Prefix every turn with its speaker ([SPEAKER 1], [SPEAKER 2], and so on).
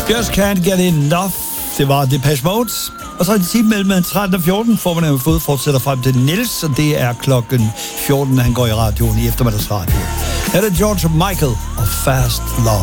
[SPEAKER 1] Just can't get enough. Det var Depeche Mode. Og så en time mellem 13 og 14 får man en fod fortsætter frem til Niels, og det er klokken 14, han går i radioen i eftermiddagsradio. Her er det George Michael og Fast Love.